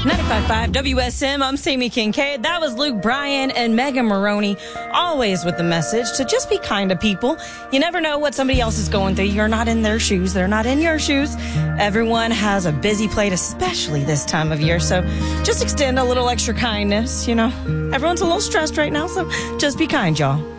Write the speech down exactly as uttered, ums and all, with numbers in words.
ninety-five point five W S M, I'm Sammy Kincaid. That was Luke Bryan and Megan Maroney, always with the message to just be kind to people. You never know what somebody else is going through. You're not in their shoes. They're not in your shoes. Everyone has a busy plate, especially this time of year. So just extend a little extra kindness, you know. Everyone's a little stressed right now, so just be kind, y'all.